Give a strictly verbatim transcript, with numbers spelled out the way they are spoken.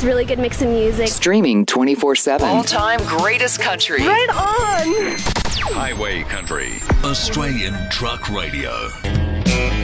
really good mix of music. Streaming twenty-four seven. All-time greatest country. Right on! Highway Country. Australian Truck Radio.